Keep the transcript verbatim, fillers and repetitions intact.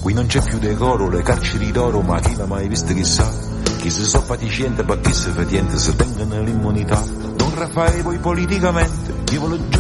Qui non c'è più decoro, le carceri d'oro, ma chi l'ha mai visto chissà? Chi si so paticiente, ma chi si fetiente, se tengono l'immunità. Don Raffaele poi politicamente, io voglio